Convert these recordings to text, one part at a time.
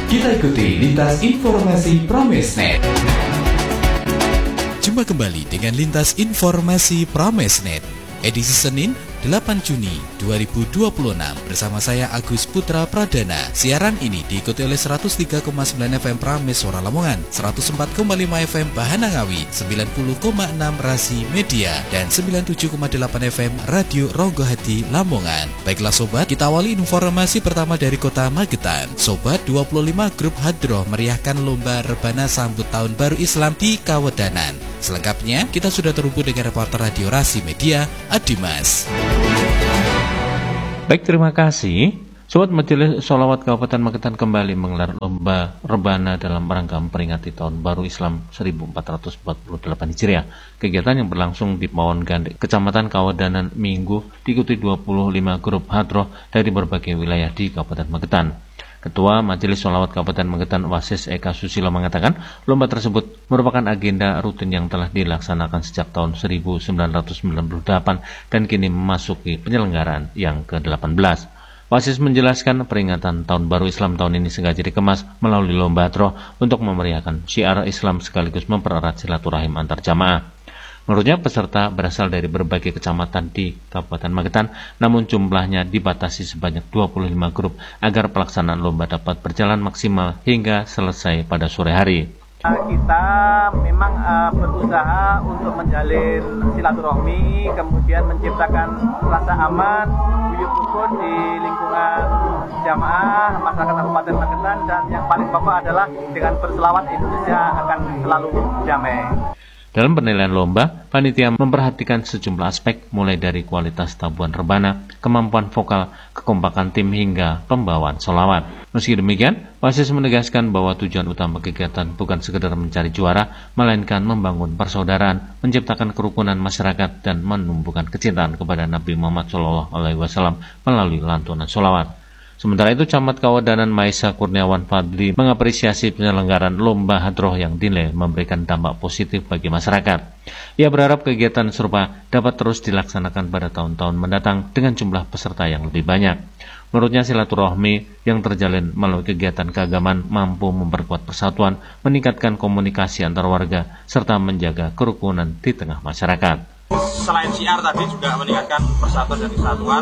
Kita ikuti lintas informasi Pramesnet. Jumpa kembali dengan lintas informasi Pramesnet, edisi Senin 8 Juni 2026 bersama saya Agus Putra Pradana. Siaran ini diikuti oleh 103,9 FM Prames Suara Lamongan, 104,5 FM Bahana Ngawi, 90,6 Rasi Media, dan 97,8 FM Radio Rogohati Lamongan. Baiklah sobat, kita awali informasi pertama dari kota Magetan. Sobat, 25 grup hadroh meriahkan lomba rebana sambut tahun baru Islam di Kawedanan. Selengkapnya, kita sudah terhubung dengan reporter Radio Rasi Media, Adimas. Baik, terima kasih. Sobat, Majelis Sholawat Kabupaten Magetan kembali menggelar lomba rebana dalam rangka memperingati Tahun Baru Islam 1448 Hijriah. Kegiatan yang berlangsung di Pawon Gandek, Kecamatan Kawedanan Minggu, diikuti 25 grup hadroh dari berbagai wilayah di Kabupaten Magetan. Ketua Majelis Sholawat Kabupaten Magetan Wasis Eka Susilo mengatakan lomba tersebut merupakan agenda rutin yang telah dilaksanakan sejak tahun 1998 dan kini memasuki penyelenggaraan yang ke-18. Wasis menjelaskan peringatan Tahun Baru Islam tahun ini sengaja dikemas melalui lomba hadroh untuk memeriahkan syiar Islam sekaligus mempererat silaturahim antar jamaah. Menurutnya peserta berasal dari berbagai kecamatan di Kabupaten Magetan, namun jumlahnya dibatasi sebanyak 25 grup agar pelaksanaan lomba dapat berjalan maksimal hingga selesai pada sore hari. Kita memang berusaha untuk menjalin silaturahmi, kemudian menciptakan rasa aman, guyub rukun di lingkungan jamaah masyarakat Kabupaten Magetan, dan yang paling pokok adalah dengan berselawat Indonesia akan selalu damai. Dalam penilaian lomba, panitia memperhatikan sejumlah aspek mulai dari kualitas tabuhan rebana, kemampuan vokal, kekompakan tim hingga pembawaan sholawat. Meski demikian, Wasis menegaskan bahwa tujuan utama kegiatan bukan sekedar mencari juara, melainkan membangun persaudaraan, menciptakan kerukunan masyarakat, dan menumbuhkan kecintaan kepada Nabi Muhammad SAW melalui lantunan sholawat. Sementara itu, Camat Kawedanan Maisa Kurniawan Fadli mengapresiasi penyelenggaraan lomba hadroh yang dinilai memberikan dampak positif bagi masyarakat. Ia berharap kegiatan serupa dapat terus dilaksanakan pada tahun-tahun mendatang dengan jumlah peserta yang lebih banyak. Menurutnya, silaturahmi yang terjalin melalui kegiatan keagamaan mampu memperkuat persatuan, meningkatkan komunikasi antar warga, serta menjaga kerukunan di tengah masyarakat. Selain syiar tadi juga meningkatkan persatuan dan kesatuan.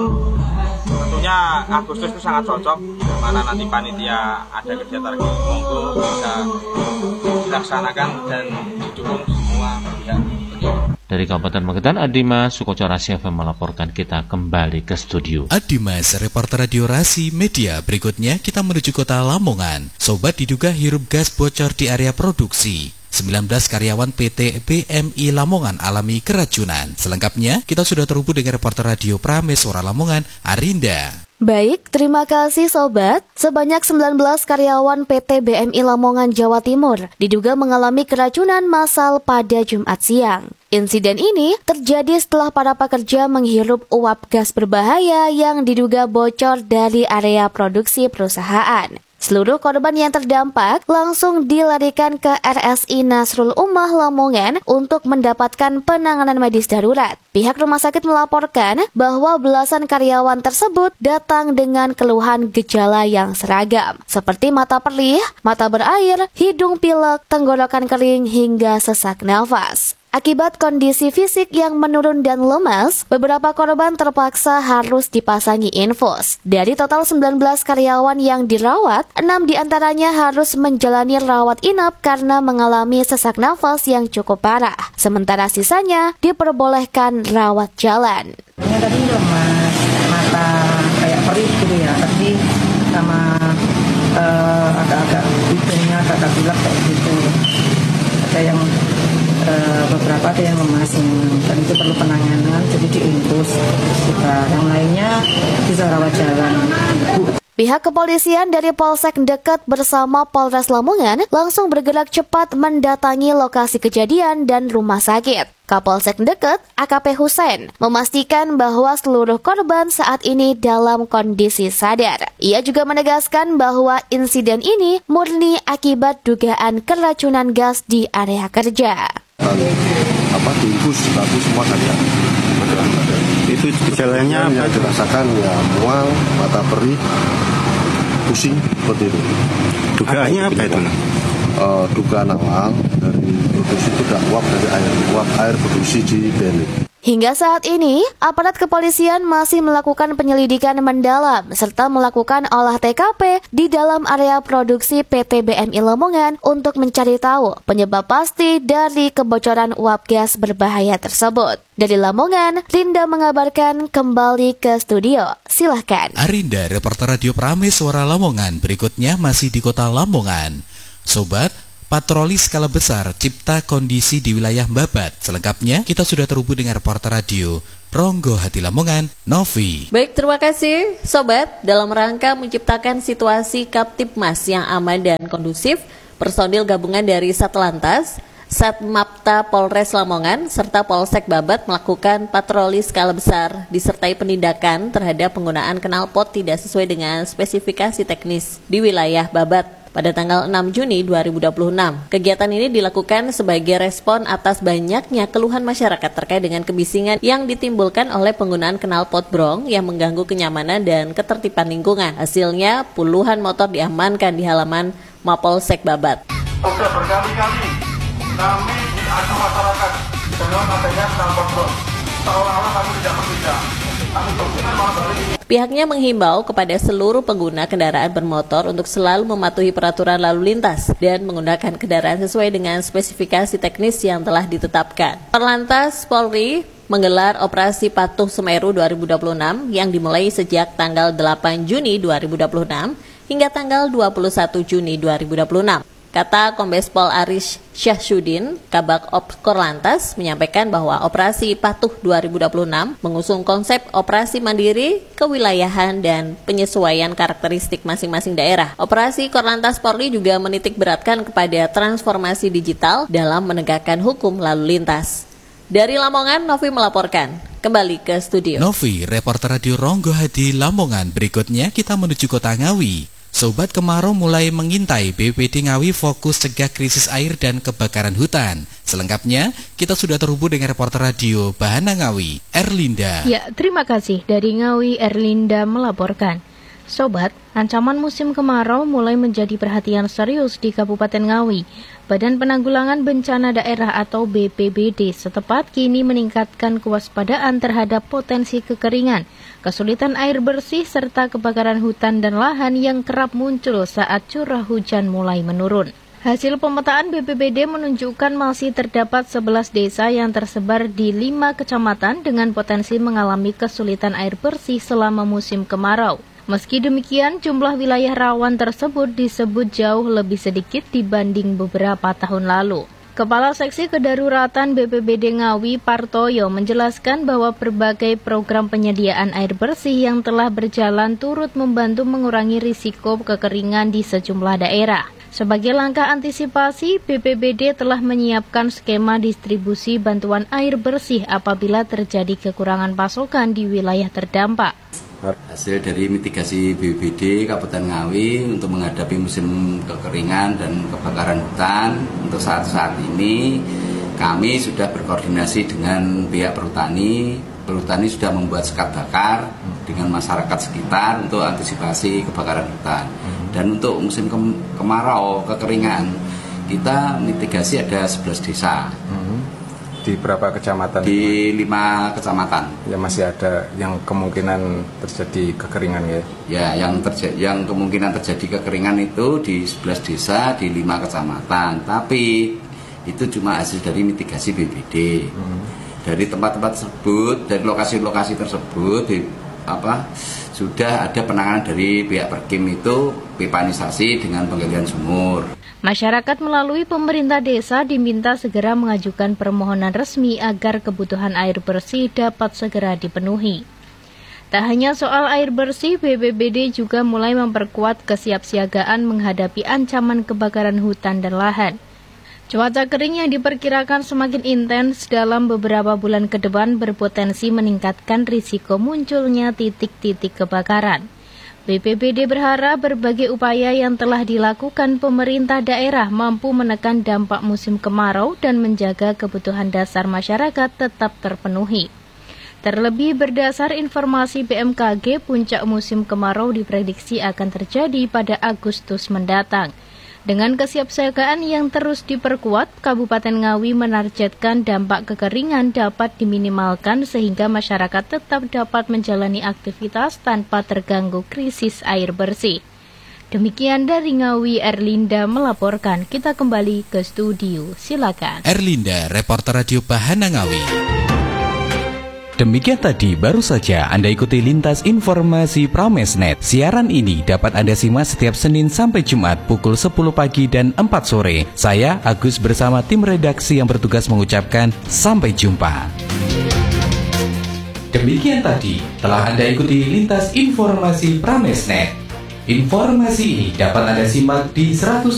Tentunya Agustus itu sangat cocok, mana nanti panitia ada kegiatan kumpul bisa dilaksanakan dan didukung semua pihak. Dari Kabupaten Magetan, Adimas Sukoco Rasi FM melaporkan. Kita kembali ke studio. Adimas, reporter Radio Rasi Media. Berikutnya kita menuju kota Lamongan. Sobat, diduga hirup gas bocor di area produksi. 19 karyawan PT BMI Lamongan alami keracunan. Selengkapnya, kita sudah terhubung dengan reporter Radio Prames Suara Lamongan, Arinda. Baik, terima kasih Sobat. Sebanyak 19 karyawan PT BMI Lamongan, Jawa Timur diduga mengalami keracunan massal pada Jumat siang. Insiden ini terjadi setelah para pekerja menghirup uap gas berbahaya yang diduga bocor dari area produksi perusahaan. Seluruh korban yang terdampak langsung dilarikan ke RSI Nasrul Ummah Lamongan untuk mendapatkan penanganan medis darurat. Pihak rumah sakit melaporkan bahwa belasan karyawan tersebut datang dengan keluhan gejala yang seragam, seperti mata perih, mata berair, hidung pilek, tenggorokan kering, hingga sesak nafas. Akibat kondisi fisik yang menurun dan lemas, beberapa korban terpaksa harus dipasangi infus. Dari total 19 karyawan yang dirawat, 6 diantaranya harus menjalani rawat inap karena mengalami sesak nafas yang cukup parah. Sementara sisanya diperbolehkan rawat jalan. Ini tadi lemas, mata kayak perih gitu ya, tapi sama agak-agak hidungnya agak pilek kayak gitu. Ada yang beberapa ada yang lemas dan itu perlu penanganan, jadi diinfus. Yang lainnya bisa rawat jalan. Pihak kepolisian dari Polsek Deket bersama Polres Lamongan langsung bergerak cepat mendatangi lokasi kejadian dan rumah sakit. Kapolsek Deket, AKP Hussein, memastikan bahwa seluruh korban saat ini dalam kondisi sadar. Ia juga menegaskan bahwa insiden ini murni akibat dugaan keracunan gas di area kerja. Diinfus, bagus semua ada. Itu gejalanya yang dirasakan ya mual, mata perih, pusing seperti itu. Dugaannya apa itu? Dugaan awal dari produksi itu udah uap dari air produksi di Beli. Hingga saat ini, aparat kepolisian masih melakukan penyelidikan mendalam serta melakukan olah TKP di dalam area produksi PT BMI Lamongan untuk mencari tahu penyebab pasti dari kebocoran uap gas berbahaya tersebut. Dari Lamongan, Rinda mengabarkan kembali ke studio. Silahkan. Arinda, reporter Radio Prames Suara Lamongan. Berikutnya masih di kota Lamongan. Sobat, patroli skala besar cipta kondisi di wilayah Babat. Selengkapnya kita sudah terhubung dengan reporter radio Ronggo Hati Lamongan, Novi. Baik, terima kasih Sobat. Dalam rangka menciptakan situasi Kaptipmas yang aman dan kondusif, personil gabungan dari Satlantas, Satmapta Polres Lamongan, serta Polsek Babat melakukan patroli skala besar disertai penindakan terhadap penggunaan knalpot tidak sesuai dengan spesifikasi teknis di wilayah Babat pada tanggal 6 Juni 2026. Kegiatan ini dilakukan sebagai respon atas banyaknya keluhan masyarakat terkait dengan kebisingan yang ditimbulkan oleh penggunaan knalpot brong yang mengganggu kenyamanan dan ketertiban lingkungan. Hasilnya, puluhan motor diamankan di halaman Mapolsek Babat. Sudah berkali-kali kami diadu masyarakat dengan adanya knalpot brong. Seolah-olah kami tidak mentidak. Pihaknya menghimbau kepada seluruh pengguna kendaraan bermotor untuk selalu mematuhi peraturan lalu lintas dan menggunakan kendaraan sesuai dengan spesifikasi teknis yang telah ditetapkan. Korlantas Polri menggelar operasi Patuh Semeru 2026 yang dimulai sejak tanggal 8 Juni 2026 hingga tanggal 21 Juni 2026. Kata Kombes Pol Aris Syahsudin, Kabak Ops Korlantas, menyampaikan bahwa operasi Patuh 2026 mengusung konsep operasi mandiri, kewilayahan, dan penyesuaian karakteristik masing-masing daerah. Operasi Korlantas Polri juga menitik beratkan kepada transformasi digital dalam menegakkan hukum lalu lintas. Dari Lamongan, Novi melaporkan. Kembali ke studio. Novi, reporter radio Ronggo Hadi Lamongan. Berikutnya kita menuju kota Ngawi. Sobat kemarau mulai mengintai BPBD Ngawi fokus cegah krisis air dan kebakaran hutan. Selengkapnya, kita sudah terhubung dengan reporter radio Bahana Ngawi, Erlinda. Ya, terima kasih. Dari Ngawi, Erlinda melaporkan. Sobat, ancaman musim kemarau mulai menjadi perhatian serius di Kabupaten Ngawi. Badan Penanggulangan Bencana Daerah atau BPBD setempat kini meningkatkan kewaspadaan terhadap potensi kekeringan, kesulitan air bersih, serta kebakaran hutan dan lahan yang kerap muncul saat curah hujan mulai menurun. Hasil pemetaan BPBD menunjukkan masih terdapat 11 desa yang tersebar di 5 kecamatan dengan potensi mengalami kesulitan air bersih selama musim kemarau. Meski demikian, jumlah wilayah rawan tersebut disebut jauh lebih sedikit dibanding beberapa tahun lalu. Kepala Seksi Kedaruratan BPBD Ngawi, Partoyo, menjelaskan bahwa berbagai program penyediaan air bersih yang telah berjalan turut membantu mengurangi risiko kekeringan di sejumlah daerah. Sebagai langkah antisipasi, BPBD telah menyiapkan skema distribusi bantuan air bersih apabila terjadi kekurangan pasokan di wilayah terdampak. Hasil dari mitigasi BPBD Kabupaten Ngawi untuk menghadapi musim kekeringan dan kebakaran hutan, untuk saat ini kami sudah berkoordinasi dengan pihak perhutani. Perhutani sudah membuat sekat bakar dengan masyarakat sekitar untuk antisipasi kebakaran hutan. Dan untuk musim kemarau kekeringan, kita mitigasi ada 11 desa. Di berapa kecamatan? Di 5 kecamatan. Ya, masih ada yang kemungkinan terjadi kekeringan ya? Ya, yang kemungkinan terjadi kekeringan itu di 11 desa di 5 kecamatan. Tapi itu cuma hasil dari mitigasi BPBD. Dari tempat-tempat tersebut, dari lokasi-lokasi tersebut, sudah ada penanganan dari pihak Perkim itu pipanisasi dengan penggalian sumur. Masyarakat melalui pemerintah desa diminta segera mengajukan permohonan resmi agar kebutuhan air bersih dapat segera dipenuhi. Tak hanya soal air bersih, BPBD juga mulai memperkuat kesiapsiagaan menghadapi ancaman kebakaran hutan dan lahan. Cuaca kering yang diperkirakan semakin intens dalam beberapa bulan ke depan berpotensi meningkatkan risiko munculnya titik-titik kebakaran. BPBD berharap berbagai upaya yang telah dilakukan pemerintah daerah mampu menekan dampak musim kemarau dan menjaga kebutuhan dasar masyarakat tetap terpenuhi. Terlebih berdasar informasi BMKG, puncak musim kemarau diprediksi akan terjadi pada Agustus mendatang. Dengan kesiapsiagaan yang terus diperkuat, Kabupaten Ngawi menargetkan dampak kekeringan dapat diminimalkan sehingga masyarakat tetap dapat menjalani aktivitas tanpa terganggu krisis air bersih. Demikian dari Ngawi, Erlinda melaporkan. Kita kembali ke studio. Silakan. Erlinda, reporter Radio Bahana Ngawi. Demikian tadi baru saja Anda ikuti Lintas Informasi Pramesnet. Siaran ini dapat Anda simak setiap Senin sampai Jumat pukul 10 pagi dan 4 sore. Saya Agus bersama tim redaksi yang bertugas mengucapkan sampai jumpa. Demikian tadi telah Anda ikuti Lintas Informasi Pramesnet. Informasi ini dapat Anda simak di 100